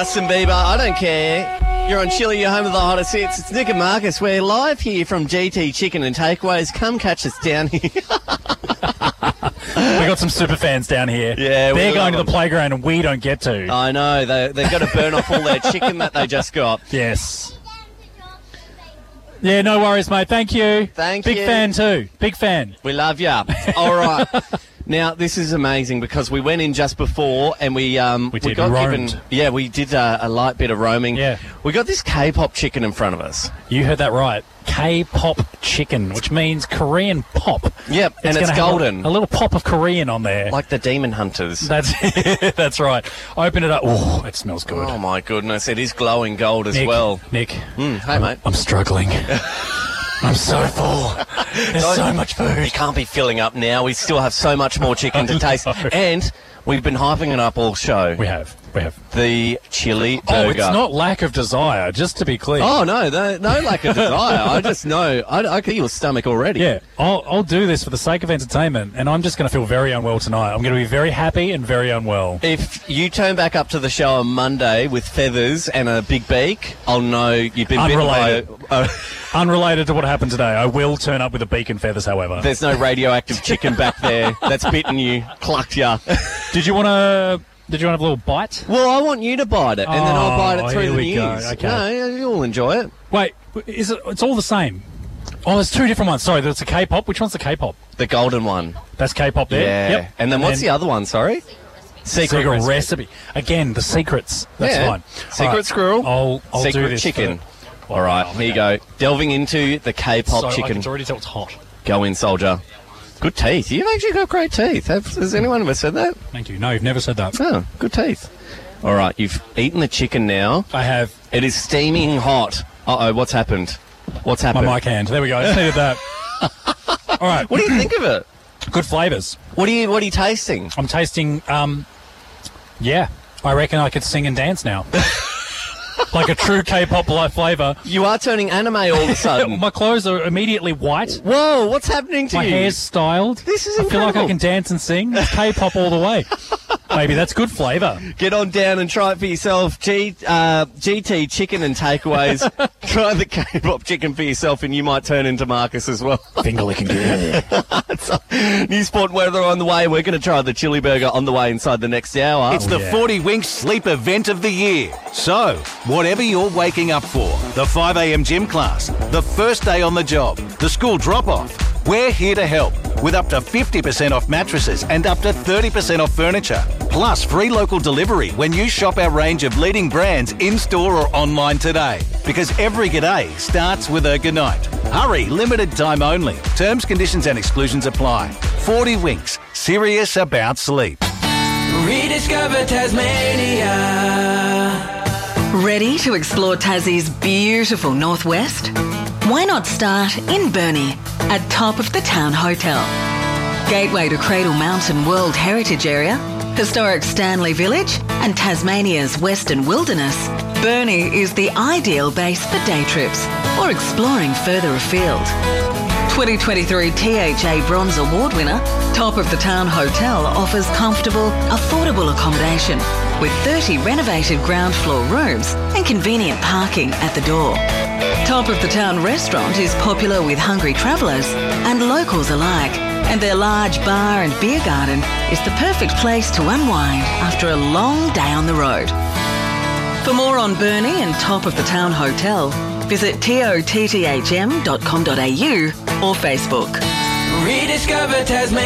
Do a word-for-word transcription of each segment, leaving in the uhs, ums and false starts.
Justin Bieber, I don't care. You're on Chili, you're home of the hottest hits. It's Nick and Marcus. We're live here from G T Chicken and Takeaways. Come catch us down here. We got some super fans down here. Yeah, they're we going to love the them. playground and we don't get to. I know, they, they've got to burn off all their chicken that they just got. Yes. Yeah, no worries, mate. Thank you. Thank Big you. fan too. Big fan. We love ya. All right. Now, this is amazing because we went in just before and we um We did, got we given roamed. yeah we did a, a light bit of roaming. Yeah. We got this K-pop chicken in front of us. You heard that right. K-pop chicken, which means Korean pop. Yep, and it's gonna have golden. A, a little pop of Korean on there. Like the Demon Hunters. That's that's right. Open it up. Oh, it smells good. Oh my goodness, it is glowing gold as Nick, well. Nick. Mm, hey I'm, mate. I'm struggling. I'm so full. There's Don't- so much food. We can't be filling up now. We still have so much more chicken to taste. And we've been hyping it up all show. We have. We have. The chili Oh, burger. it's not lack of desire, just to be clear. Oh, no, no, no lack of desire. I just know. I, I can feel your stomach already. Yeah, I'll, I'll do this for the sake of entertainment, and I'm just going to feel very unwell tonight. I'm going to be very happy and very unwell. If you turn back up to the show on Monday with feathers and a big beak, I'll know you've been Unrelated. bitten by a... Uh, Unrelated to what happened today, I will turn up with a beak and feathers, however. there's no radioactive chicken back there that's bitten you, clucked you. Did you want to... Did you want to have a little bite? Well, I want you to bite it, and then I'll bite Oh, it through here the we go. news. Okay. No, you'll enjoy it. Wait, is it? It's all the same. Oh, there's two different ones. Sorry, there's a K-pop. Which one's the K-pop? The golden one. That's K-pop there. Yeah. Yep. And then what's the other one, sorry? Secret, Secret recipe. recipe. Again, the secrets. That's Yeah. fine. Secret All right. squirrel. I'll, I'll Secret do this. chicken. for- All right, Wow, here you okay. go. Delving into the K-pop So I chicken. can already tell it's hot. Go in, soldier. Good teeth. You've actually got great teeth. Have, has anyone ever said that? Thank you. No, you've never said that. Oh, good teeth. All right, you've eaten the chicken now. I have It is steaming hot. Uh-oh, what's happened? What's my happened? mic hand. There we go. I just needed that. All right. What do you think of it? Good flavours. What are you What are you tasting? I'm tasting, um, yeah, I reckon I could sing and dance now. Like a true K-pop life flavour. You are turning anime all of a sudden. My clothes are immediately white. Whoa, what's happening to My you? hair's styled. This is I feel like I incredible. can dance and sing. It's K-pop all the way. Maybe that's good flavour. Get on down and try it for yourself. G, uh, G T Chicken and Takeaways. Try the K-pop chicken for yourself and you might turn into Marcus as well. Finger licking good. New sport weather on the way. We're going to try the chili burger on the way inside the next hour. It's the yeah. forty Winks Sleep event of the year. So, whatever you're waking up for, the five a.m. gym class, the first day on the job, the school drop-off, we're here to help with up to fifty percent off mattresses and up to thirty percent off furniture. Plus free local delivery when you shop our range of leading brands in-store or online today. Because every g'day starts with a goodnight. Hurry, limited time only. Terms, conditions and exclusions apply. forty Winks, serious about sleep. Rediscover Tasmania. Ready to explore Tassie's beautiful northwest? Why not start in Burnie at Top of the Town Hotel? Gateway to Cradle Mountain World Heritage Area, historic Stanley Village and Tasmania's Western Wilderness, Burnie is the ideal base for day trips or exploring further afield. twenty twenty-three T H A Bronze Award winner, Top of the Town Hotel offers comfortable, affordable accommodation with thirty renovated ground floor rooms and convenient parking at the door. Top of the Town restaurant is popular with hungry travellers and locals alike, and their large bar and beer garden is the perfect place to unwind after a long day on the road. For more on Burnie and Top of the Town Hotel, visit totthm dot com dot a u or Facebook. Rediscover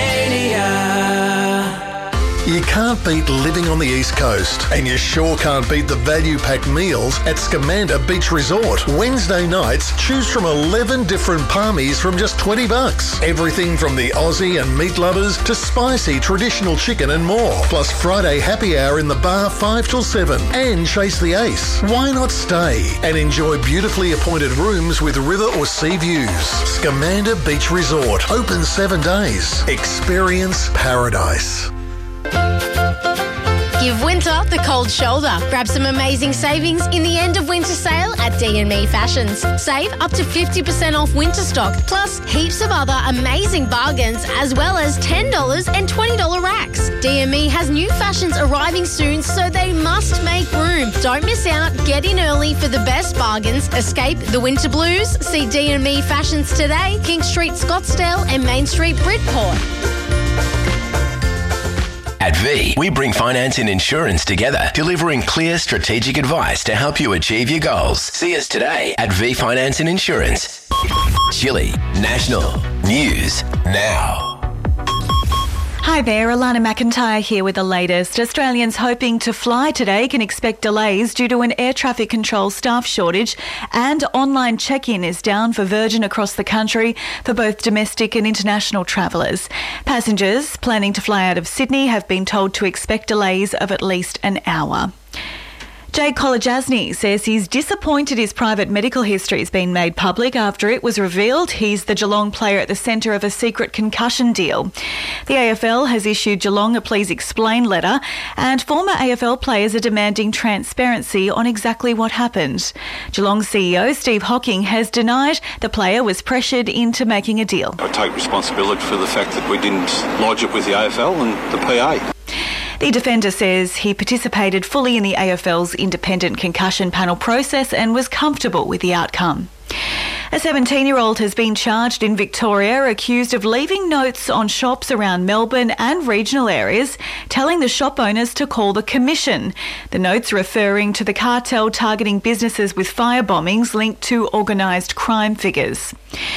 Tasmania. You can't beat living on the East Coast, and you sure can't beat the value-packed meals at Scamander Beach Resort. Wednesday nights, choose from eleven different palmies from just twenty bucks. Everything from the Aussie and meat lovers to spicy traditional chicken and more. Plus Friday happy hour in the bar five till seven and chase the ace. Why not stay and enjoy beautifully appointed rooms with river or sea views? Scamander Beach Resort, open seven days. Experience paradise. Give winter the cold shoulder. Grab some amazing savings in the end of winter sale at D and Me Fashions. Save up to fifty percent off winter stock, plus heaps of other amazing bargains, as well as ten dollars and twenty dollars racks. D and Me has new fashions arriving soon, so they must make room. Don't miss out. Get in early for the best bargains. Escape the winter blues. See D and Me Fashions today, King Street, Scottsdale and Main Street, Bridport. At V, we bring finance and insurance together, delivering clear strategic advice to help you achieve your goals. See us today at V Finance and Insurance. Chili National News Now. Hi there, Alana McIntyre here with the latest. Australians hoping to fly today can expect delays due to an air traffic control staff shortage, and online check-in is down for Virgin across the country for both domestic and international travellers. Passengers planning to fly out of Sydney have been told to expect delays of at least an hour. Jade Kolodjasny says he's disappointed his private medical history has been made public after it was revealed he's the Geelong player at the centre of a secret concussion deal. The A F L has issued Geelong a please explain letter, and former A F L players are demanding transparency on exactly what happened. Geelong C E O Steve Hocking has denied the player was pressured into making a deal. I take responsibility for the fact that we didn't lodge it with the A F L and the P A. The defender says he participated fully in the A F L's independent concussion panel process and was comfortable with the outcome. A seventeen-year-old has been charged in Victoria, accused of leaving notes on shops around Melbourne and regional areas, telling the shop owners to call the Commission. The notes referring to the cartel targeting businesses with fire bombings linked to organised crime figures.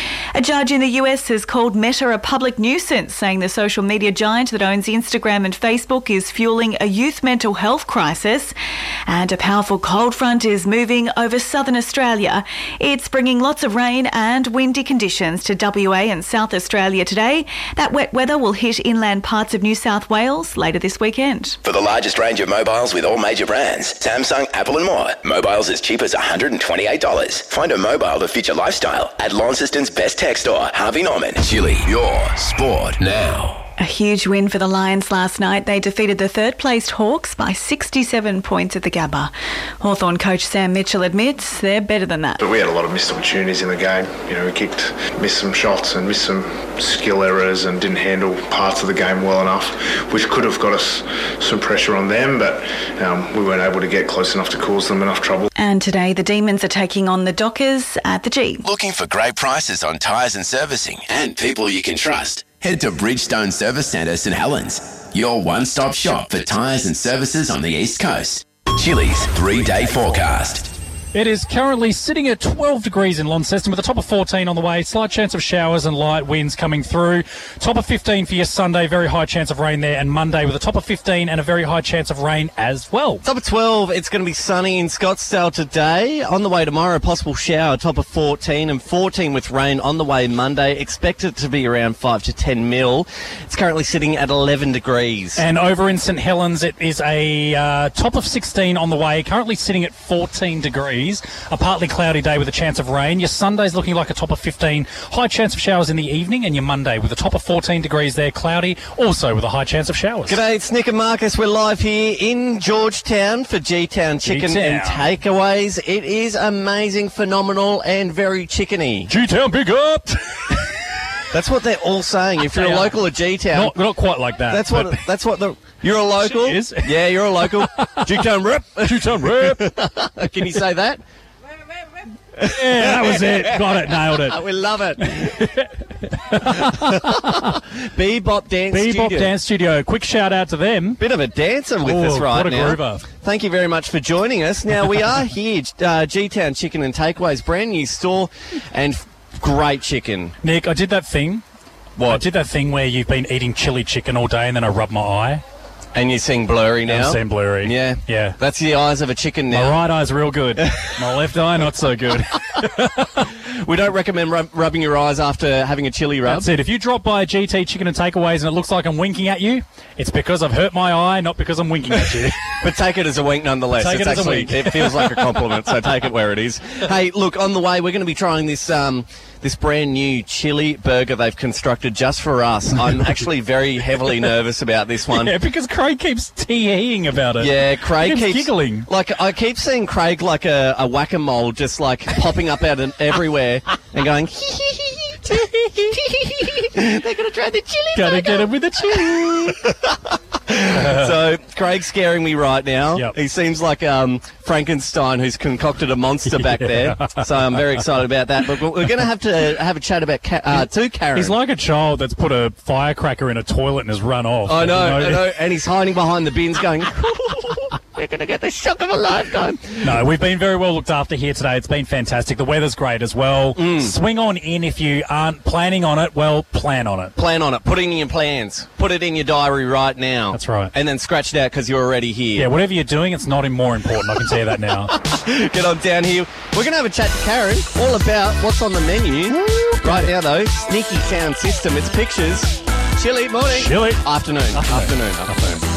A judge in the U S has called Meta a public nuisance, saying the social media giant that owns Instagram and Facebook is fueling a youth mental health crisis. And a powerful cold front is moving over southern Australia. It's bringing lots of rain and windy conditions to W A and South Australia today. That wet weather will hit inland parts of New South Wales later this weekend. For the largest range of mobiles with all major brands, Samsung, Apple and more, mobiles as cheap as one hundred twenty-eight dollars. Find a mobile to fit your lifestyle at Launceston's best tech store, Harvey Norman. Chili, your sport now. A huge win for the Lions last night. They defeated the third-placed Hawks by sixty-seven points at the Gabba. Hawthorn coach Sam Mitchell admits they're better than that. But we had a lot of missed opportunities in the game. You know, we kicked, missed some shots and missed some skill errors and didn't handle parts of the game well enough, which could have got us some pressure on them, but um, we weren't able to get close enough to cause them enough trouble. And today the Demons are taking on the Dockers at the G. Looking for great prices on tyres and servicing and people you can trust? Head to Bridgestone Service Centre St Helens, your one-stop shop for tyres and services on the East Coast. Chili's three-day forecast. It is currently sitting at twelve degrees in Launceston with a top of fourteen on the way. Slight chance of showers and light winds coming through. Top of fifteen for your Sunday. Very high chance of rain there. And Monday with a top of fifteen and a very high chance of rain as well. Top of twelve. It's going to be sunny in Scottsdale today. On the way tomorrow, possible shower. Top of fourteen and fourteen with rain on the way Monday. Expected to be around five to ten mil. It's currently sitting at eleven degrees. And over in St Helens, it is a uh, top of sixteen on the way. Currently sitting at fourteen degrees. A partly cloudy day with a chance of rain. Your Sunday's looking like a top of fifteen. High chance of showers in the evening. And your Monday with a top of fourteen degrees there, cloudy. Also with a high chance of showers. G'day, it's Nick and Marcus. We're live here in Georgetown for G-Town Chicken G-Town. and Takeaways. It is amazing, phenomenal and very chickeny. G-Town, big up! That's what they're all saying. If you're They a are. local of G-Town. Not, not quite like that. That's what. but- That's what the. You're a local. She is. Yeah, you're a local. G-Town rep. G-Town rep. Can you say that? Yeah, that was it. Got it. Nailed it. We love it. Bebop Dance Bebop Studio. Dance Studio. Quick shout out to them. Bit of a dancer with Oh, us right what a now. groover. Thank you very much for joining us. Now, we are here, uh, G-Town Chicken and Takeaways, brand new store and f- great chicken. Nick, I did that thing. What? I did that thing where you've been eating chili chicken all day and then I rubbed my eye. And you're seeing blurry now? I'm seeing blurry. Yeah. Yeah. That's the eyes of a chicken now. My right eye's real good. My left eye, not so good. We don't recommend rub- rubbing your eyes after having a chili rub. That's it. If you drop by G T Chicken and Takeaways and it looks like I'm winking at you, it's because I've hurt my eye, not because I'm winking at you. But take it as a wink nonetheless. Take it's it as a actually, wink. It feels like a compliment, so take it where it is. Hey, look, on the way, we're going to be trying this um, this brand new chili burger they've constructed just for us. I'm actually very heavily nervous about this one. Yeah, because Craig keeps tee-heeing about it. Yeah, Craig he keeps, keeps giggling. Like I keep seeing Craig like a, a whack-a-mole, just like popping up out of everywhere and going. They're gonna try the chili. Gotta burger. get him with the chili. So Craig's scaring me right now. Yep. He seems like um, Frankenstein who's concocted a monster back Yeah. there. So I'm very excited about that. But we're going to have to have a chat about Ka- uh, to Karen. He's like a child that's put a firecracker in a toilet and has run off. I know, You I know, and he's hiding behind the bins going, we're going to get the shock of a lifetime. No, we've been very well looked after here today. It's been fantastic. The weather's great as well. Mm. Swing on in if you aren't planning on it. Well, plan on it. Plan on it. Put it in your plans. Put it in your diary right now. That's right. And then scratch it out because you're already here. Yeah, whatever you're doing, it's not more important. I can tell you that now. Get on down here. We're going to have a chat to Karen all about what's on the menu. Right now, though, sneaky sound system. It's pictures. Chilly morning. Chilly. Afternoon. Afternoon. Afternoon. Afternoon.